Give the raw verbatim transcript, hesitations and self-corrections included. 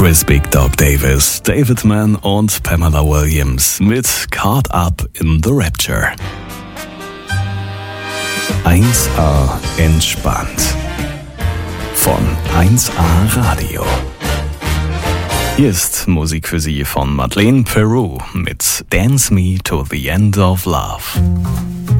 Chris Big Dog Davis, David Mann und Pamela Williams mit Caught Up in the Rapture. eins A entspannt. Von eins A Radio. Hier ist Musik für Sie von Madeleine Peru mit Dance Me to the End of Love.